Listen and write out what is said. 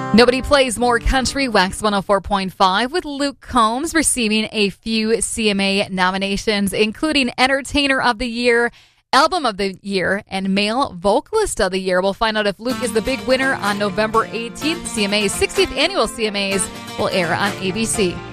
Nobody plays more country. Wax 104.5 with Luke Combs receiving a few CMA nominations, including Entertainer of the Year, Album of the Year, and Male Vocalist of the Year. We'll find out if Luke is the big winner on November 18th. CMA's 60th annual CMAs will air on ABC.